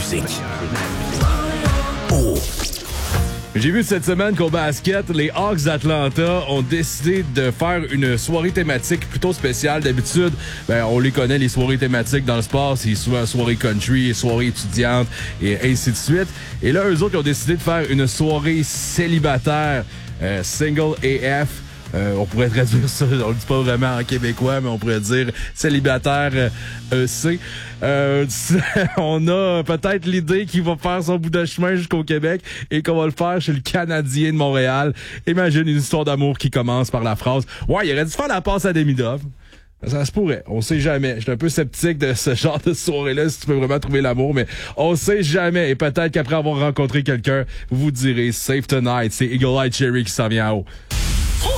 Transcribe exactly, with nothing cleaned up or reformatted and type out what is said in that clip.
musique. Oh! J'ai vu cette semaine qu'au basket, les Hawks d'Atlanta ont décidé de faire une soirée thématique plutôt spéciale. D'habitude, ben, on les connaît, les soirées thématiques dans le sport. C'est souvent soirée country, soirée étudiante et ainsi de suite. Et là, eux autres, ils ont décidé de faire une soirée célibataire, euh, single A F. Euh, on pourrait traduire ça, on le dit pas vraiment en québécois, mais on pourrait dire célibataire euh, E C. Euh, on a peut-être l'idée qu'il va faire son bout de chemin jusqu'au Québec et qu'on va le faire chez le Canadien de Montréal. Imagine une histoire d'amour qui commence par la phrase « Ouais, il aurait dû faire la passe à Demidov. » Ça se pourrait. On sait jamais. Je suis un peu sceptique de ce genre de soirée-là, si tu peux vraiment trouver l'amour, mais on sait jamais. Et peut-être qu'après avoir rencontré quelqu'un, vous vous direz « Safe tonight », c'est Eagle Eye Cherry qui s'en vient en haut.